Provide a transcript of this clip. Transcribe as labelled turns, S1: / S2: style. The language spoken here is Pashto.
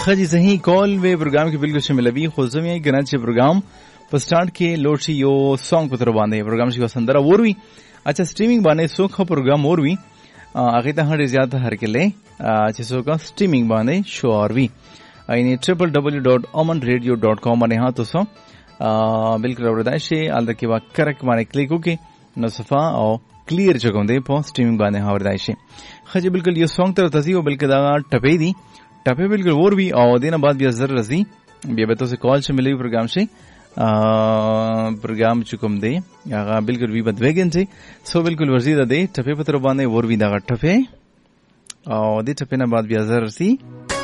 S1: خجی صحیح کال وی پروګرام کې بالکل شامل وي خو زمي ګران چې پروګرام په سٹارټ کې لوډ شي یو سانګ په تر باندې پروګرام شي وسندره وروي اچھا سټریمینګ باندې سوخه پروګرام وروي هغه ته هر زیات هر کله چې سوګه سټریمینګ باندې شو اوروي اینی www.omanradio.com باندې ها تاسو بالکل ورته شي ال دکې وا کرک باندې کلیک وکي نو صفه او کلیر چګوندې په سټریمینګ باندې ها ورته شي خجی بالکل یو سانګ تر تاسو بالکل دا ټپې دي ټپې بالکل ور وی او دینه بعد بیا زر رزي بیا به تاسو کال چې ملي پروګرام شي پروګرام چې کوم دی هغه بالکل وی بد وګین شي سو بالکل ورزي ده ټپې په تر باندې ور وی دا ټپې او دې ټپې نه بعد بیا زر رزي